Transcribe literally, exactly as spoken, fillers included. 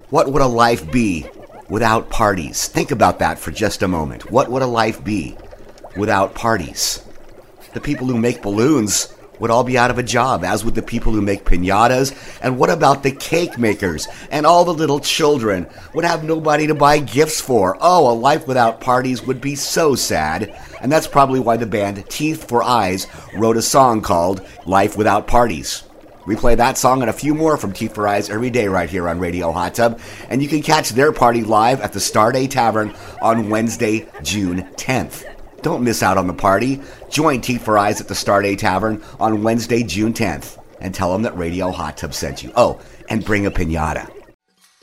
What would a life be without parties? Think about that for just a moment. What would a life be without parties? The people who make balloons would all be out of a job, as would the people who make piñatas. And what about the cake makers? And all the little children would have nobody to buy gifts for. Oh, a life without parties would be so sad. And that's probably why the band Teeth for Eyes wrote a song called Life Without Parties. We play that song and a few more from Teeth for Eyes every day right here on Radio Hot Tub. And you can catch their party live at the Starday Tavern on Wednesday, June tenth. Don't miss out on the party. Join Teeth for Eyes at the Starday Tavern on Wednesday, June tenth. And tell them that Radio Hot Tub sent you. Oh, and bring a piñata.